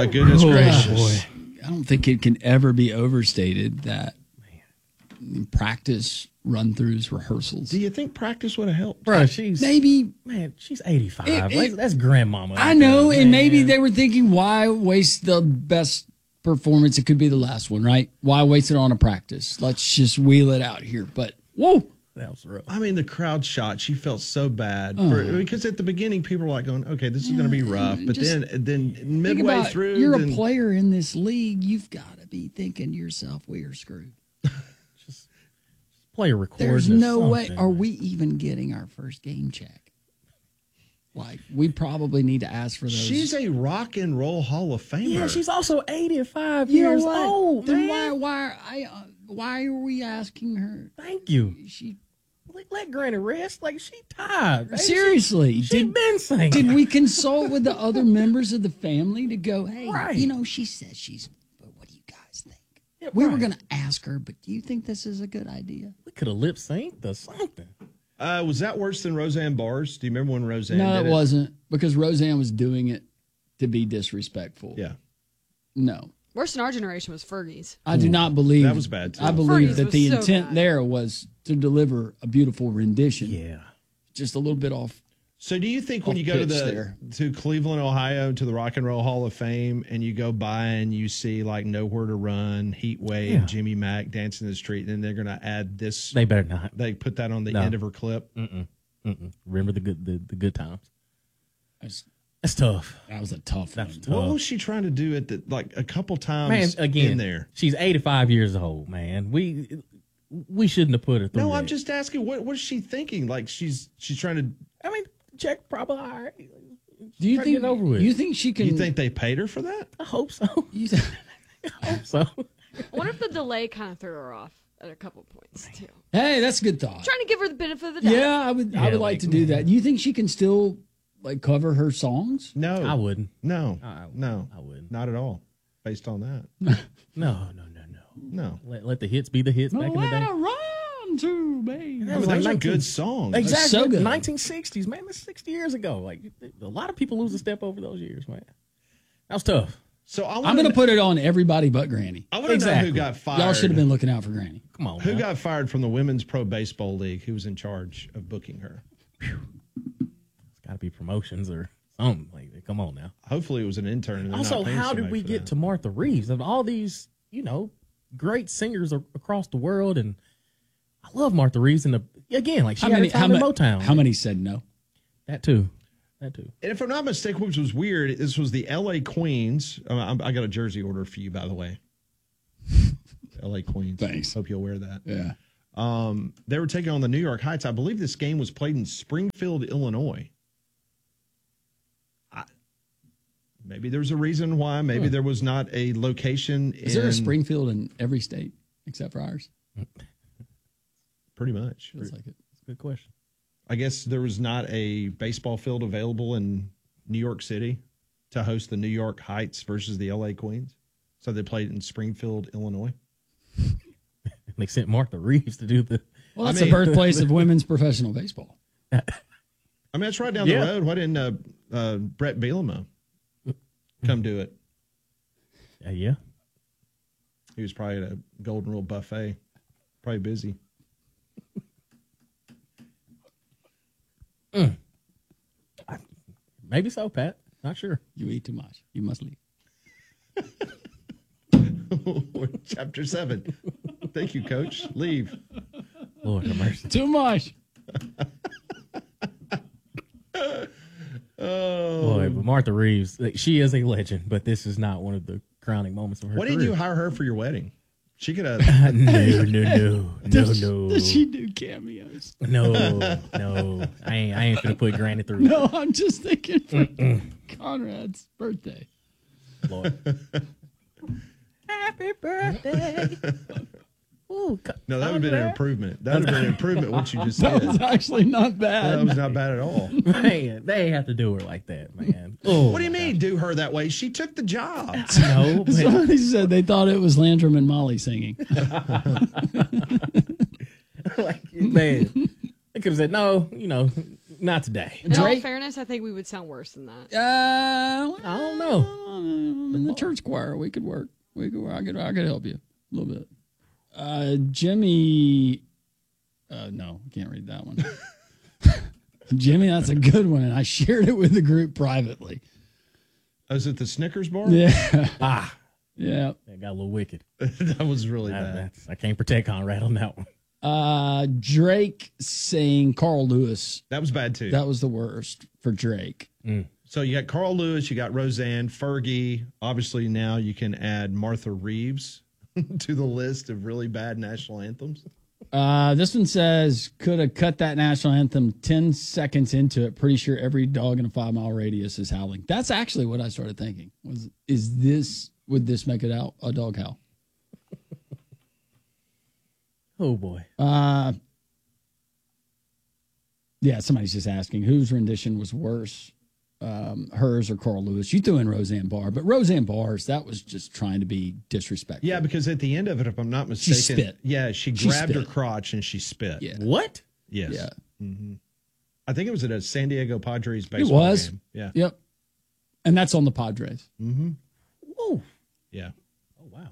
my goodness gracious. Boy. I don't think it can ever be overstated that practice, run-throughs, rehearsals. Do you think practice would have helped? Bro, she's 85. That's grandmama. I know, and maybe they were thinking, why waste the best performance? It could be the last one, right? Why waste it on a practice? Let's just wheel it out here. But, whoa. That was rough. I mean, the crowd shot. She felt so bad because at the beginning, people were like going, "Okay, this is going to be rough," but then midway through, you're a player in this league. You've got to be thinking to yourself, "We are screwed." just play a record. There's no way. Are we even getting our first game check? Like, we probably need to ask for those. She's a rock and roll Hall of Famer. Yeah, she's also 85 years old. Then man. why are we asking her? Thank you. She. Let Granny rest. Like, she tired. Baby. Seriously. She been singing. Did we consult with the other members of the family to go, hey, she says but what do you guys think? Yeah, we were going to ask her, but do you think this is a good idea? We could have lip synced or something. Was that worse than Roseanne Barr's? Do you remember when Roseanne did it? No, it wasn't, because Roseanne was doing it to be disrespectful. Yeah. No. Worse than our generation was Fergie's. I do not believe that was bad too. I believe Fergie's that the was so intent bad. there was to deliver a beautiful rendition. Yeah. Just a little bit off. So do you think when you go to Cleveland, Ohio, to the Rock and Roll Hall of Fame, and you go by and you see like Nowhere to Run, Heat Wave, Jimmy Mack, Dancing in the Street, then they're going to add this? They better not. They put that on the end of her clip. Remember the good times. That's tough. That was a tough one. What was she trying to do at a couple times in there? She's 85 years old, man. We shouldn't have put her through No, that. I'm just asking, what is she thinking? Like she's trying to... I mean, check probably all right. Do you think over with. You think she can? You think they paid her for that? I hope so. I hope so. I wonder if the delay kind of threw her off at a couple points too. Hey, that's a good thought. Trying to give her the benefit of the doubt. Yeah, I would like to do that. You think she can still cover her songs? No, I wouldn't. No, I wouldn't. Not at all. Based on that. No. Let the hits be the hits back in the day. Run to me. Those are good songs. Exactly. So good. 1960s, man. That's 60 years ago. Like, a lot of people lose a step over those years, man. That was tough. So I'm going to put it on everybody but Granny. I want to know who got fired. Y'all should have been looking out for Granny. Come on. Who got fired from the Women's Pro Baseball League? Who was in charge of booking her? It's got to be promotions or something. Like, come on now. Hopefully it was an intern. Also, how did we get to Martha Reeves? Of all these, great singers across the world, and I love Martha Reeves. And again, like she had a time in Motown. How many said no? That too. And if I'm not mistaken, which was weird, this was the L.A. Queens. I got a jersey order for you, by the way. L.A. Queens. Thanks. Hope you'll wear that. Yeah. They were taking on the New York Heights. I believe this game was played in Springfield, Illinois. Maybe there's a reason why. Maybe there was not a location. Is there a Springfield in every state except for ours? Pretty much. Feels like it. That's a good question. I guess there was not a baseball field available in New York City to host the New York Heights versus the L.A. Queens. So they played in Springfield, Illinois. They sent Martha Reeves to do the... Well, that's the birthplace of women's professional baseball. I mean, that's right down the road. Why didn't Brett Bielema come do it? Yeah. He was probably at a Golden Rule buffet. Probably busy. Maybe so, Pat. Not sure. You eat too much. You must leave. Chapter 7. Thank you, Coach. Leave. Lord have mercy. Too much. Boy, but Martha Reeves, she is a legend, but this is not one of the crowning moments of her Why career. didn't you hire her for your wedding? She could have. No. Does she do cameos? No. I ain't gonna put Granny through. No, I'm just thinking for Conrad's birthday. Lord. Happy birthday. Ooh, No, that would have been an improvement. That would have been an improvement, what you just said. That was actually not bad. That was not bad at all. Man, they have to do her like that, man. Oh, What do you mean, do her that way? She took the job. No, but Somebody said they thought it was Landrum and Molly singing. like, man, they could have said, no, Not today. In all fairness, I think we would sound worse than that. I don't know. In the church choir, we could work. I could help you a little bit. Jimmy. No, can't read that one. Jimmy, that's a good one. And I shared it with the group privately. Oh, is it the Snickers bar? Yeah. Yeah. That got a little wicked. That was really bad. I can't protect Conrad on that one. Drake saying Carl Lewis. That was bad too. That was the worst for Drake. So you got Carl Lewis, you got Roseanne, Fergie. Obviously now you can add Martha Reeves to the list of really bad national anthems. This one says, could have cut that national anthem 10 seconds into it. Pretty sure every dog in a 5-mile radius is howling. That's actually what I started thinking. Would this make it out a dog howl? Oh boy. Yeah, somebody's just asking whose rendition was worse, hers or Carl Lewis. You threw in Roseanne Barr, but Roseanne Barr's, that was just trying to be disrespectful. Yeah, because at the end of it, if I'm not mistaken, she spit. Yeah, she grabbed her crotch and she spit. Yeah. What? Yes. Yeah. Mm-hmm. I think it was at a San Diego Padres baseball game. Yeah. Yep. And that's on the Padres. Mm-hmm. Whoa. Yeah. Oh wow.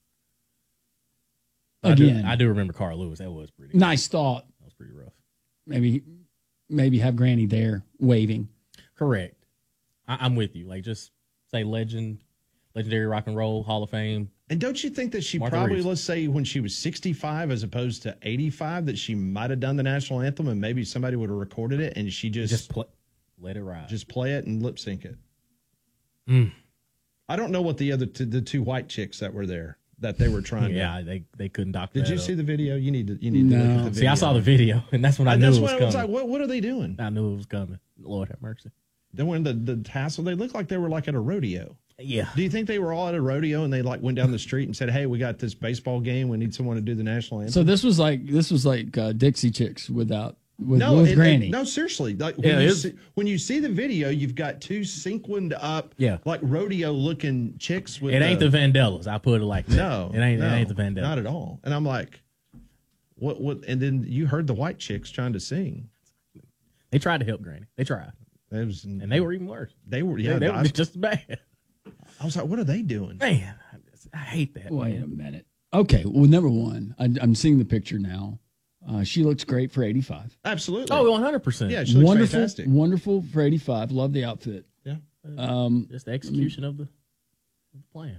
Again, I do remember Carl Lewis. That was pretty nice thought. That was pretty rough. Maybe have Granny there waving. Correct. I'm with you. Like, just say legendary rock and roll Hall of Fame. And don't you think that she Martha probably, Reeves. let's say when she was 65 as opposed to 85, that she might have done the national anthem and maybe somebody would have recorded it and she just let it ride. Just play it and lip sync it. Mm. I don't know what the other two white chicks that were there that they were trying. Yeah, they couldn't dock. Did that you up. see the video? You need to look at the video. See, I saw the video, and that's when I knew it was coming. I was like, what are they doing? I knew it was coming. Lord have mercy. They were in the tassel. They looked like they were like at a rodeo. Yeah. Do you think they were all at a rodeo and they like went down the street and said, "Hey, we got this baseball game. We need someone to do the national anthem"? So this was like Dixie Chicks with Granny. No, seriously. Like when you see the video, you've got two sequined up, like rodeo looking chicks. With it ain't the Vandellas. I put it like that. No, it ain't the Vandellas. Not at all. And I'm like, what? And then you heard the white chicks trying to sing. They tried to help Granny. They tried. And they were even worse. They were, they were just as bad. I was like, what are they doing? Man, I hate that. Wait a minute. Okay, well, number one, I'm seeing the picture now. She looks great for 85. Absolutely. Oh, 100%. Yeah, she looks fantastic. Wonderful for 85. Love the outfit. Yeah. Just the execution of the plan.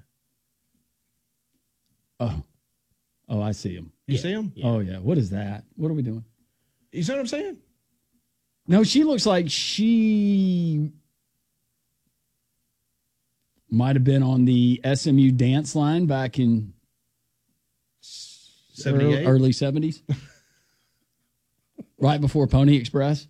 Oh, I see him. You see him? Yeah. Oh, yeah. What is that? What are we doing? You see what I'm saying? No, she looks like she might have been on the SMU dance line back in 78? Early 70s. Right before Pony Express.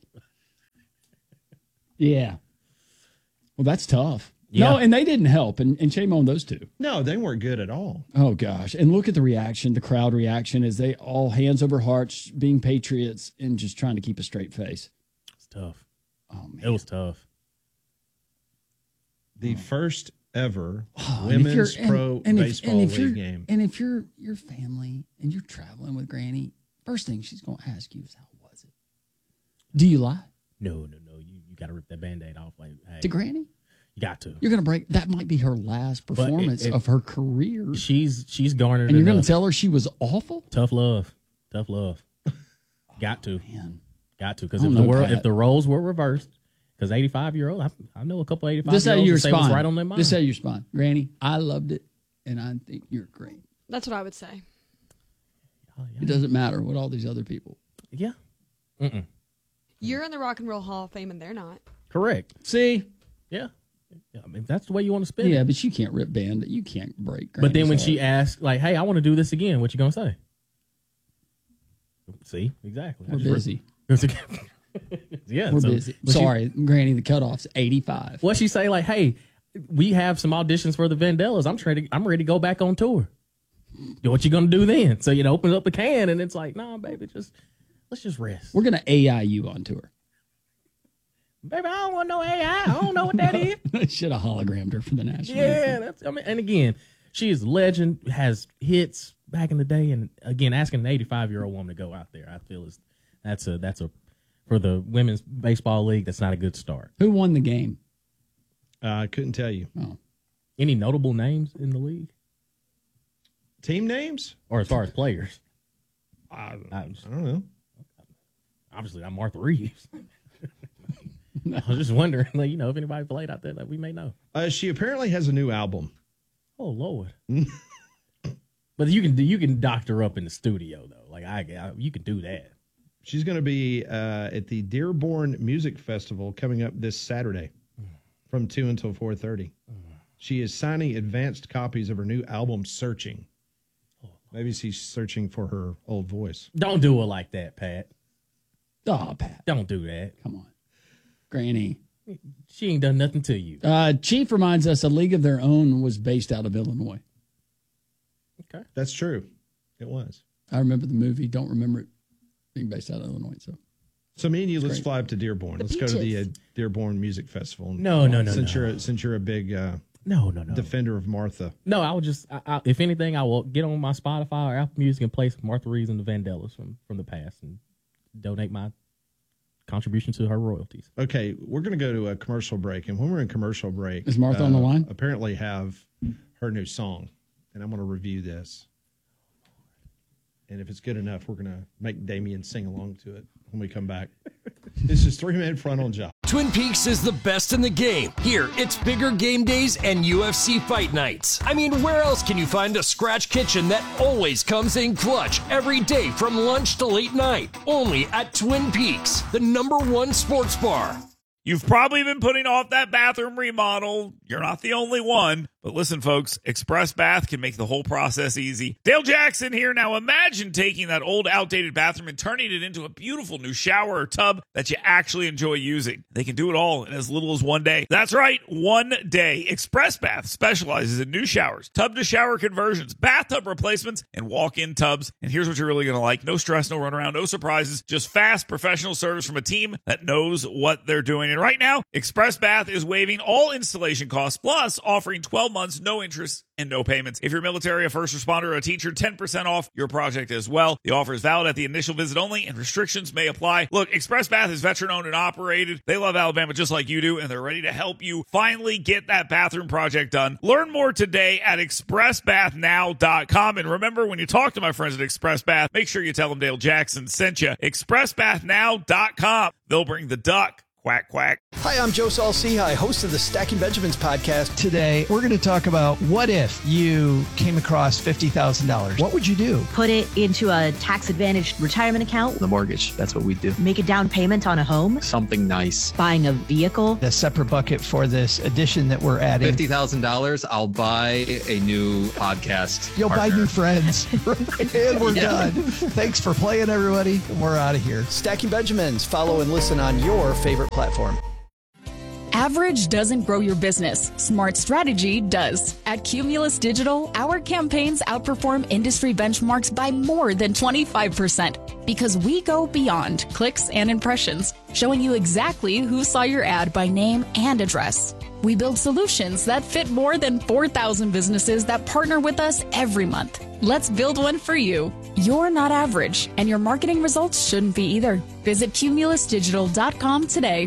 Yeah. Well, that's tough. Yeah. No, and they didn't help, and shame on those two. No, they weren't good at all. Oh, gosh. And look at the reaction, the crowd reaction, as they all hands over hearts, being patriots and just trying to keep a straight face. It's tough. Oh, man. It was tough. The first ever women's baseball league game. And if you're your family and you're traveling with Granny, first thing she's going to ask you is, how was it? Do you lie? No. You got to rip that Band-Aid off. Like, hey, to Granny? You got to. You're going to break. That might be her last performance of her career. She's garnered. And you're going to tell her she was awful? Tough love. Got to. Man. Got to. Because if the roles were reversed, because 85-year-old, I know a couple 85-year-olds this how you respond. Was right on their mind. This how you respond. Granny, I loved it, and I think you're great. That's what I would say. Oh, yeah. It doesn't matter what all these other people. Yeah. Mm-mm. You're in the Rock and Roll Hall of Fame, and they're not. Correct. See? Yeah. I mean, that's the way you want to spin it. Yeah, but you can't rip band. You can't break Granny's But then when heart. she asks, like, hey, I want to do this again, what you going to say? See? Exactly. We're busy. Yeah, we're busy. Sorry, Granny, the cutoff's 85. What she say, like, hey, we have some auditions for the Vandellas. I'm ready to go back on tour. What you going to do then? So, open up the can, and it's like, nah, baby, let's just rest. We're going to AI you on tour. Baby, I don't want no AI. I don't know what that is. I should have hologrammed her for the national. Yeah, and again, she is a legend, has hits back in the day, and again, asking an 85-year-old woman to go out there, I feel that's a for the women's baseball league, that's not a good start. Who won the game? I couldn't tell you. Oh, Any notable names in the league? Team names? Or as far as players? I don't know. Obviously, not Martha Reeves. I was just wondering, like, if anybody played out there that we may know. She apparently has a new album. Oh Lord! But you can doctor up in the studio though. Like you can do that. She's going to be at the Dearborn Music Festival coming up this Saturday from 2 until 4:30. She is signing advanced copies of her new album, Searching. Maybe she's searching for her old voice. Don't do it like that, Pat. Oh, Pat. Don't do that. Come on. Granny. She ain't done nothing to you. Chief reminds us A League of Their Own was based out of Illinois. Okay. That's true. It was. I remember the movie. Don't remember it being based out of Illinois. So me and you, let's fly up to Dearborn. Let's go to the Dearborn Music Festival. No. Since you're a big defender of Martha. No, I would just, if anything, I will get on my Spotify or Apple Music and play some Martha Reeves and the Vandellas from the past and donate my contribution to her royalties. Okay, we're going to go to a commercial break, and when we're in commercial break, is Martha on the line? Apparently, have her new song, and I'm going to review this. And if it's good enough, we're going to make Damien sing along to it when we come back. This is 3 Man Front on Job. Twin Peaks is the best in the game. Here, it's bigger game days and UFC fight nights. I mean, where else can you find a scratch kitchen that always comes in clutch every day from lunch to late night? Only at Twin Peaks, the #1 sports bar. You've probably been putting off that bathroom remodel. You're not the only one. But listen, folks, Express Bath can make the whole process easy. Dale Jackson here. Now imagine taking that old, outdated bathroom and turning it into a beautiful new shower or tub that you actually enjoy using. They can do it all in as little as 1 day. That's right, 1 day. Express Bath specializes in new showers, tub-to-shower conversions, bathtub replacements, and walk-in tubs. And here's what you're really going to like. No stress, no runaround, no surprises. Just fast, professional service from a team that knows what they're doing. And right now, Express Bath is waiving all installation costs, plus offering 12 months, no interest, and no payments. If you're military, a first responder, or a teacher, 10% off your project as well. The offer is valid at the initial visit only, and restrictions may apply. Look, Express Bath is veteran-owned and operated. They love Alabama just like you do, and they're ready to help you finally get that bathroom project done. Learn more today at expressbathnow.com. And remember, when you talk to my friends at Express Bath, make sure you tell them Dale Jackson sent you. expressbathnow.com. They'll bring the duck. Quack, quack. Hi, I'm Joe Saul-Sehy, host of the Stacking Benjamins podcast. Today, we're going to talk about what if you came across $50,000. What would you do? Put it into a tax-advantaged retirement account. The mortgage, that's what we do. Make a down payment on a home. Something nice. Buying a vehicle. A separate bucket for this addition that we're adding. $50,000, I'll buy a new podcast. You'll partner. buy new friends. And we're done. Thanks for playing, everybody. We're out of here. Stacking Benjamins. Follow and listen on your favorite platform. Average doesn't grow your business. Smart strategy does. At Cumulus Digital, our campaigns outperform industry benchmarks by more than 25% because we go beyond clicks and impressions, showing you exactly who saw your ad by name and address. We build solutions that fit more than 4,000 businesses that partner with us every month. Let's build one for you. You're not average, and your marketing results shouldn't be either. Visit cumulusdigital.com today.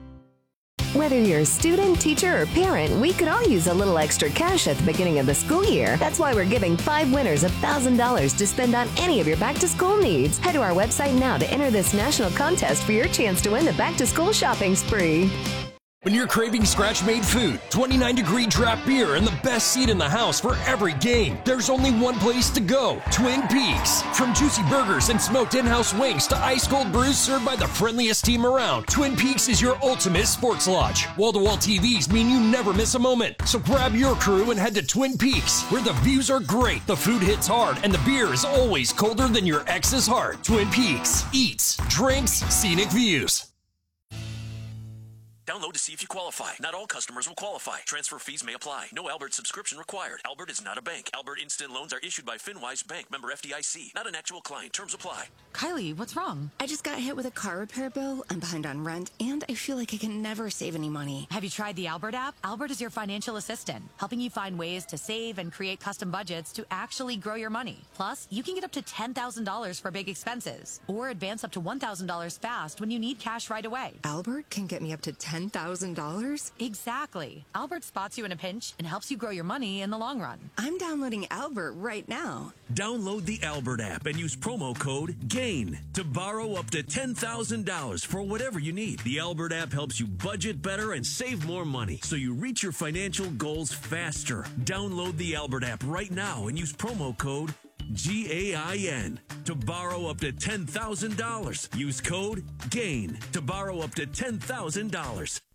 Whether you're a student, teacher, or parent, we could all use a little extra cash at the beginning of the school year. That's why we're giving 5 winners $1,000 to spend on any of your back-to-school needs. Head to our website now to enter this national contest for your chance to win the back-to-school shopping spree. When you're craving scratch-made food, 29-degree draft beer, and the best seat in the house for every game, there's only one place to go, Twin Peaks. From juicy burgers and smoked in-house wings to ice-cold brews served by the friendliest team around, Twin Peaks is your ultimate sports lodge. Wall-to-wall TVs mean you never miss a moment. So grab your crew and head to Twin Peaks, where the views are great, the food hits hard, and the beer is always colder than your ex's heart. Twin Peaks. Eats, drinks, scenic views. Download to see if you qualify. Not all customers will qualify. Transfer fees may apply. No Albert subscription required. Albert is not a bank. Albert Instant Loans are issued by FinWise Bank, member FDIC. Not an actual client. Terms apply. Kylie, what's wrong? I just got hit with a car repair bill. I'm behind on rent, and I feel like I can never save any money. Have you tried the Albert app? Albert is your financial assistant, helping you find ways to save and create custom budgets to actually grow your money. Plus, you can get up to $10,000 for big expenses, or advance up to $1,000 fast when you need cash right away. Albert can get me up to $10,000? Exactly. Albert spots you in a pinch and helps you grow your money in the long run. I'm downloading Albert right now. Download the Albert app and use promo code GAIN to borrow up to $10,000 for whatever you need. The Albert app helps you budget better and save more money so you reach your financial goals faster. Download the Albert app right now and use promo code GAIN to borrow up to $10,000. Use code GAIN to borrow up to $10,000.